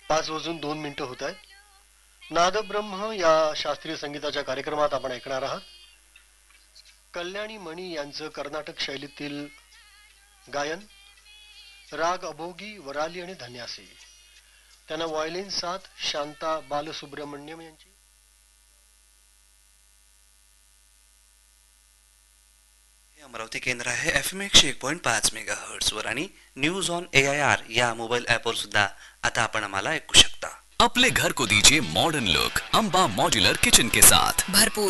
5:02 होत आहेत. नादब्रह्म या शास्त्रीय संगीताच्या कार्यक्रमात आपण ऐकणार आहात कल्याणी मणी यांचं कर्नाटक शैलीतील गायन, राग अभोगी, वराली आणि धन्यासी. त्यांना व्हायोलिन साथ शांता बालसुब्रमण्यम यांची. अमरावती केंद्र आहे FM 101.5 मेगाहर्ट्ज वर आणि न्यूज ऑन AIR या मोबाईल ॲपवर सुद्धा आता आपण आम्हाला ऐकू शकता. अपने घर को दीजिए modern look Amba modular kitchen के साथ. भरपूर